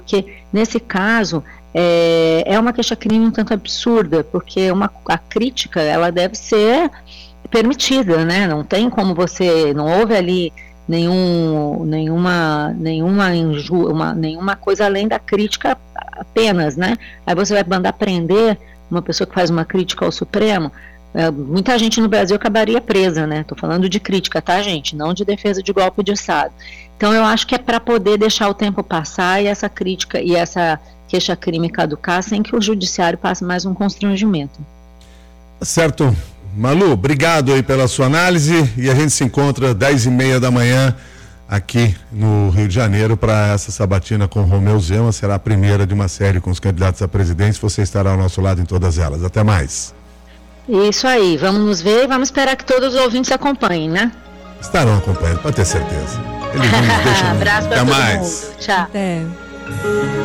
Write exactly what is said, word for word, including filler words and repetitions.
porque nesse caso é, é uma queixa-crime um tanto absurda, porque uma, a crítica ela deve ser permitida, né? Não tem como você, não houve ali nenhum, nenhuma, nenhuma, inju, uma, nenhuma coisa além da crítica apenas, né? Aí você vai mandar prender uma pessoa que faz uma crítica ao Supremo. É, muita gente no Brasil acabaria presa, né? Tô falando de crítica, tá, gente? Não de defesa de golpe de Estado. Então eu acho que é para poder deixar o tempo passar e essa crítica e essa queixa-crime caducar sem que o judiciário passe mais um constrangimento. Certo. Malu, obrigado aí pela sua análise e a gente se encontra dez e meia da manhã aqui no Rio de Janeiro para essa sabatina com Romeu Zema. Será a primeira de uma série com os candidatos a presidente. Você estará ao nosso lado em todas elas. Até mais. Isso aí, vamos nos ver e vamos esperar que todos os ouvintes acompanhem, né? Estarão acompanhando, pode ter certeza. Eles não nos deixam. Abraço para todo mais. mundo. Tchau. Até.